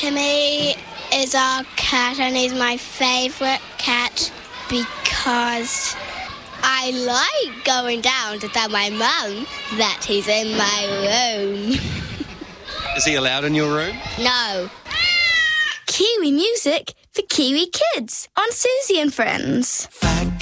Timmy is our cat and he's my favourite cat because I like going down to tell my mum that he's in my room. Is he allowed in your room? No. Kiwi music for Kiwi kids on Susie and Friends.